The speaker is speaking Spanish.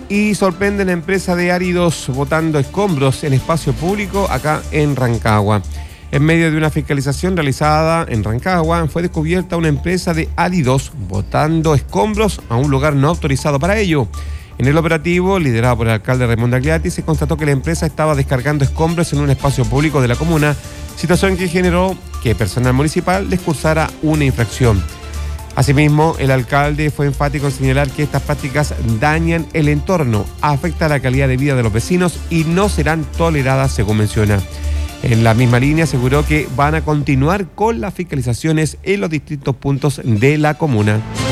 Y sorprende la empresa de áridos botando escombros en espacio público acá en Rancagua. En medio de una fiscalización realizada en Rancagua, fue descubierta una empresa de áridos botando escombros a un lugar no autorizado para ello. En el operativo, liderado por el alcalde Raimundo Agliati, se constató que la empresa estaba descargando escombros en un espacio público de la comuna, situación que generó que personal municipal les cursara una infracción. Asimismo, el alcalde fue enfático en señalar que estas prácticas dañan el entorno, afectan la calidad de vida de los vecinos y no serán toleradas, según menciona. En la misma línea aseguró que van a continuar con las fiscalizaciones en los distintos puntos de la comuna.